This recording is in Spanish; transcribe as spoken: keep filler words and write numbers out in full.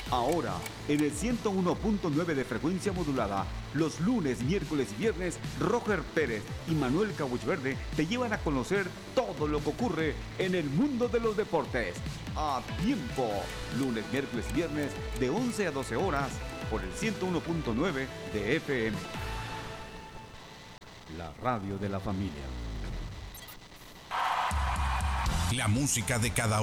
Ahora, en el ciento uno punto nueve de frecuencia modulada, los lunes, miércoles y viernes, Roger Pérez y Manuel Cabuchverde te llevan a conocer todo lo que ocurre en el mundo de los deportes. A tiempo, lunes, miércoles y viernes, de once a doce horas, por el ciento uno punto nueve de F M. La radio de la familia. La música de cada